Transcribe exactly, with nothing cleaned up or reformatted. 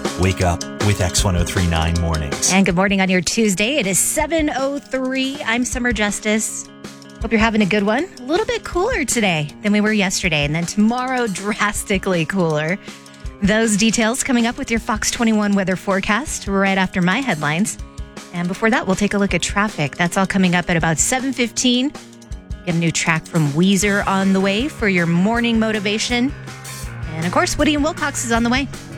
Wake up with X one oh three point nine Mornings. And good morning on your Tuesday. It is seven oh three. I'm Summer Justice. Hope you're having a good one. A little bit cooler today than we were yesterday. And then tomorrow, drastically cooler. Those details coming up with your Fox twenty-one weather forecast right after my headlines. And before that, we'll take a look at traffic. That's all coming up at about seven fifteen. Get a new track from Weezer on the way for your morning motivation. And of course, Woody and Wilcox is on the way.